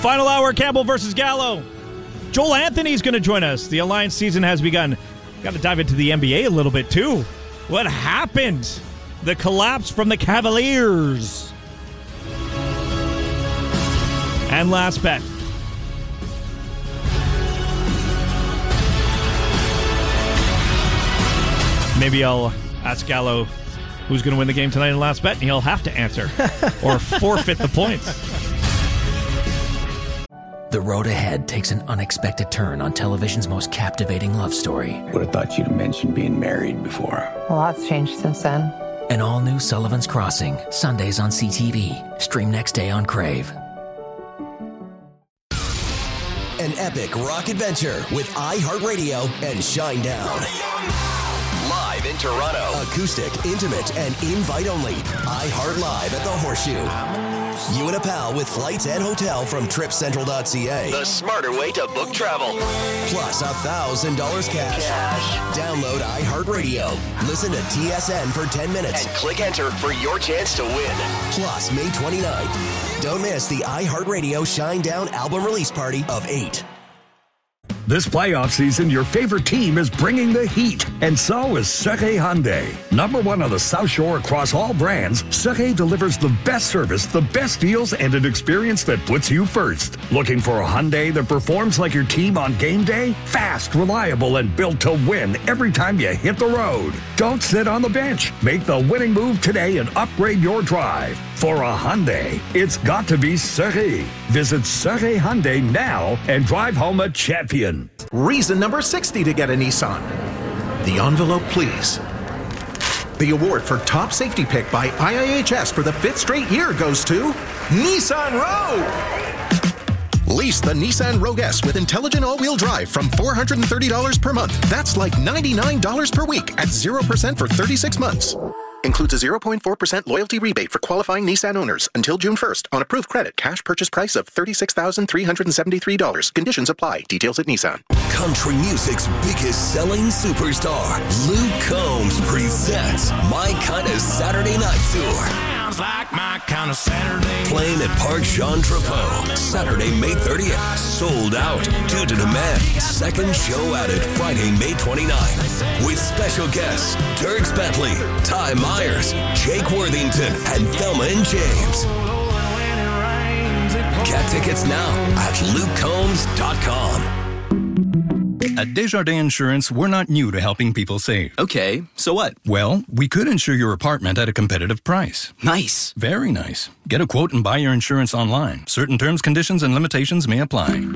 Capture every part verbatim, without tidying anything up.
Final hour, Campbell versus Gallo. Joel Anthony's going to join us. The Alliance season has begun. Got to dive into the N B A a little bit, too. What happened? The collapse from the Cavaliers. And last bet. Maybe I'll ask Gallo who's going to win the game tonight in last bet, and he'll have to answer or forfeit the points. The road ahead takes an unexpected turn on television's most captivating love story. Would have thought you'd have mentioned being married before. A lot's changed since then. An all-new Sullivan's Crossing, Sundays on C T V. Stream next day on Crave. An epic rock adventure with iHeartRadio and Shinedown. Live in Toronto. Acoustic, intimate, and invite-only. iHeart Live at the Horseshoe. You and a pal with flights and hotel from trip central dot c a. The smarter way to book travel. Plus one thousand dollars cash. cash. Download iHeartRadio. Listen to T S N for ten minutes. And click enter for your chance to win. Plus, May twenty-ninth. Don't miss the iHeartRadio Shinedown album release party of eight. This playoff season, your favorite team is bringing the heat, and so is Serre Hyundai. Number one on the South Shore across all brands, Serre delivers the best service, the best deals, and an experience that puts you first. Looking for a Hyundai that performs like your team on game day? Fast, reliable, and built to win every time you hit the road. Don't sit on the bench. Make the winning move today and upgrade your drive. For a Hyundai, it's got to be Serre. Visit Serre Hyundai now and drive home a champion. Reason number sixty to get a Nissan. The envelope, please. The award for top safety pick by I I H S for the fifth straight year goes to Nissan Rogue. Lease the Nissan Rogue S with intelligent all-wheel drive from four hundred thirty dollars per month. That's like ninety-nine dollars per week at zero percent for thirty-six months. Includes a zero point four percent loyalty rebate for qualifying Nissan owners until June first on approved credit. Cash purchase price of thirty-six thousand three hundred seventy-three dollars. Conditions apply. Details at Nissan. Country music's biggest selling superstar, Luke Combs, presents My Kinda Saturday Night Tour. Sounds like my kind of Saturday. Playing at Park Jean Drapeau, Saturday, May thirtieth. Sold out due to demand. Second show added Friday, May twenty-ninth. With special guests, Dierks Bentley, Ty Myers, Jake Worthington, and Thelma and James. Get tickets now at luke combs dot com. At Desjardins Insurance, we're not new to helping people save. Okay, so what? Well, we could insure your apartment at a competitive price. Nice. Very nice. Get a quote and buy your insurance online. Certain terms, conditions, and limitations may apply.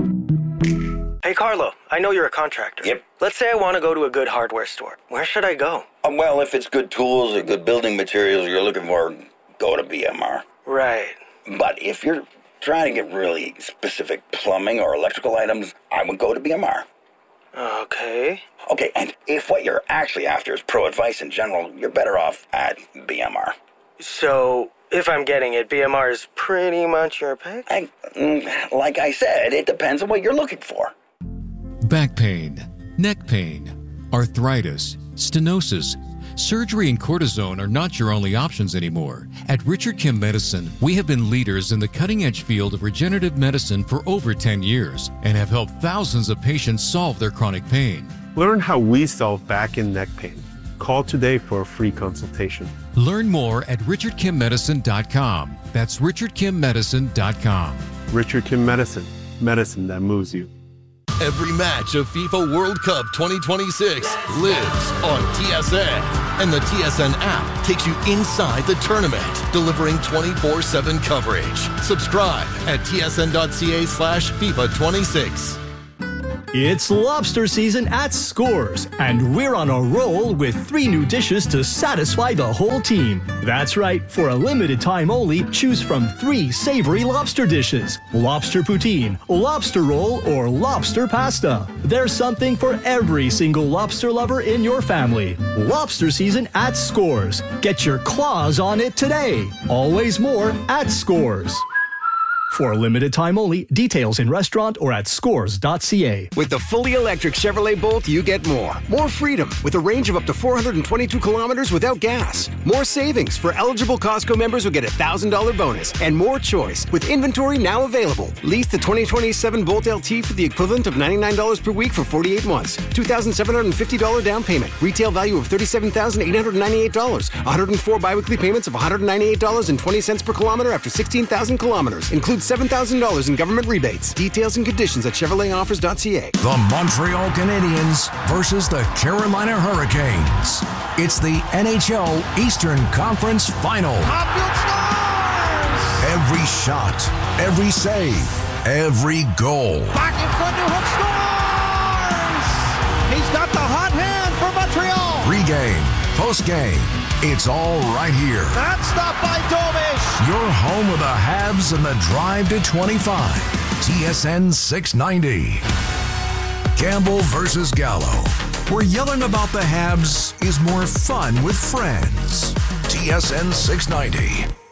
Hey, Carlo, I know you're a contractor. Yep. Let's say I want to go to a good hardware store. Where should I go? Uh, well, if it's good tools or good building materials you're looking for, go to B M R. Right. But if you're trying to get really specific plumbing or electrical items, I would go to B M R. Okay. Okay, and if what you're actually after is pro advice in general, you're better off at B M R. So, if I'm getting it, B M R is pretty much your pick? I, like I said, it depends on what you're looking for. Back pain, neck pain, arthritis, stenosis. Surgery and cortisone are not your only options anymore. At Richard Kim Medicine, we have been leaders in the cutting-edge field of regenerative medicine for over ten years and have helped thousands of patients solve their chronic pain. Learn how we solve back and neck pain. Call today for a free consultation. Learn more at richard kim medicine dot com. That's richard kim medicine dot com. Richard Kim Medicine, medicine that moves you. Every match of FIFA World Cup twenty twenty-six lives on T S N. And the T S N app takes you inside the tournament, delivering twenty-four seven coverage. Subscribe at tsn.ca slash FIFA 26. It's lobster season at Scores, and we're on a roll with three new dishes to satisfy the whole team. That's right, for a limited time only, choose from three savory lobster dishes: lobster poutine, lobster roll, or lobster pasta. There's something for every single lobster lover in your family. Lobster season at Scores. Get your claws on it today. Always more at Scores. For a limited time only, details in restaurant or at scores dot c a. With the fully electric Chevrolet Bolt, you get more. More freedom with a range of up to four hundred twenty-two kilometers without gas. More savings for eligible Costco members who get a one thousand dollars bonus. And more choice with inventory now available. Lease the twenty twenty-seven Bolt L T for the equivalent of ninety-nine dollars per week for forty-eight months. two thousand seven hundred fifty dollars down payment. Retail value of thirty-seven thousand eight hundred ninety-eight dollars. one hundred four biweekly payments of one hundred ninety-eight dollars and twenty cents per kilometer after sixteen thousand kilometers. Includes seven thousand dollars in government rebates. Details and conditions at chevrolet offers dot c a. The Montreal Canadiens versus the Carolina Hurricanes. It's the N H L Eastern Conference Final. Every shot, every save, every goal. Back in front to Hook scores! He's got the hot hand for Montreal. Pre-game, post-game, it's all right here. That stop by Domish. Your home of the Habs and the Drive to twenty-five. T S N six ninety. Campbell versus Gallo, where yelling about the Habs is more fun with friends. T S N six ninety.